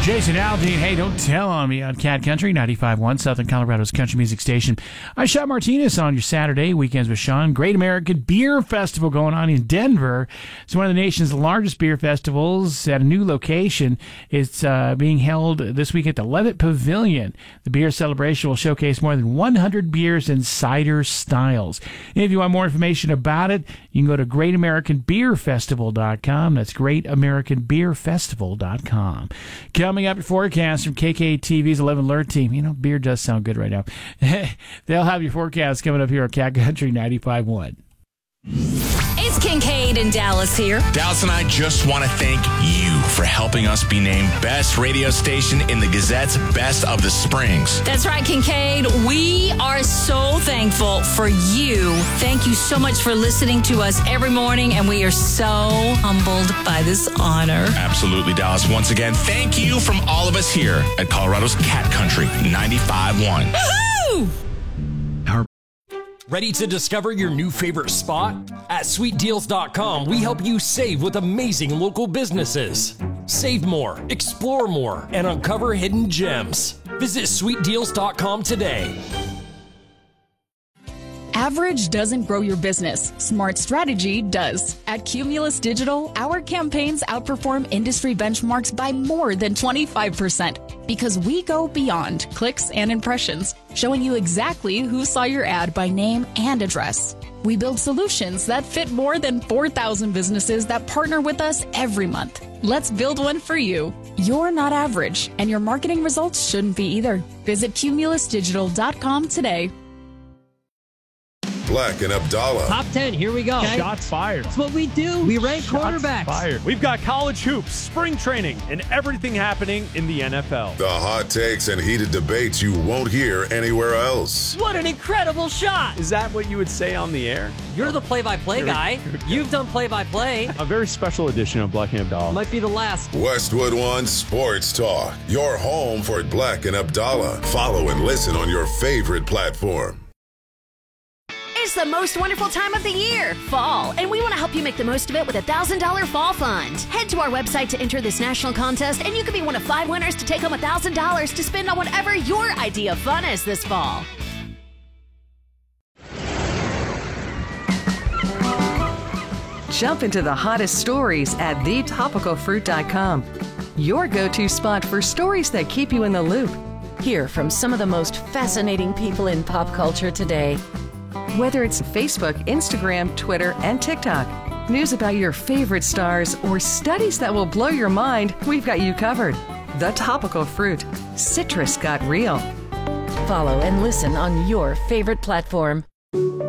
Jason Aldean, hey, don't tell on me on Cat Country 95.1, Southern Colorado's country music station. I'm Sean Martinez on your Saturday, Weekends with Sean. Great American Beer Festival going on in Denver. It's one of the nation's largest beer festivals at a new location. It's being held this week at the Levitt Pavilion. The beer celebration will showcase more than 100 beers and cider styles. And if you want more information about it, you can go to greatamericanbeerfestival.com. That's greatamericanbeerfestival.com. Coming up, your forecast from KKTV's 11 Alert team. You know, beer does sound good right now. They'll have your forecast coming up here on Cat Country 95.1. It's Kincaid in Dallas here. Dallas and I just want to thank you for helping us be named Best Radio Station in the Gazette's Best of the Springs. That's right, Kincaid. We are so thankful for you. Thank you so much for listening to us every morning, and we are so humbled by this honor. Absolutely, Dallas. Once again, thank you from all of us here at Colorado's Cat Country 95.1. Woohoo! Ready to discover your new favorite spot? At SweetDeals.com, we help you save with amazing local businesses. Save more, explore more, and uncover hidden gems. Visit SweetDeals.com today. Average doesn't grow your business. Smart strategy does. At Cumulus Digital, our campaigns outperform industry benchmarks by more than 25% because we go beyond clicks and impressions, showing you exactly who saw your ad by name and address. We build solutions that fit more than 4,000 businesses that partner with us every month. Let's build one for you. You're not average, and your marketing results shouldn't be either. Visit cumulusdigital.com today. Black and Abdallah. Top 10, here we go. Okay. Shots fired. That's what we do. We rank quarterbacks. Fired. We've got college hoops, spring training, and everything happening in the NFL. The hot takes and heated debates you won't hear anywhere else. What an incredible shot. Is that what you would say on the air? You're the play-by-play guy. You've done play-by-play. A very special edition of Black and Abdallah. Might be the last. Westwood One Sports Talk. Your home for Black and Abdallah. Follow and listen on your favorite platform. It's the most wonderful time of the year, fall, and we want to help you make the most of it with a $1,000 fall fund. Head to our website to enter this national contest, and you could be one of 5 winners to take home $1,000 to spend on whatever your idea of fun is this fall. Jump into the hottest stories at thetopicalfruit.com. Your go-to spot for stories that keep you in the loop. Hear from some of the most fascinating people in pop culture today. Whether it's Facebook, Instagram, Twitter, and TikTok, news about your favorite stars, or studies that will blow your mind, we've got you covered. The Topical Fruit. Citrus got real. Follow and listen on your favorite platform.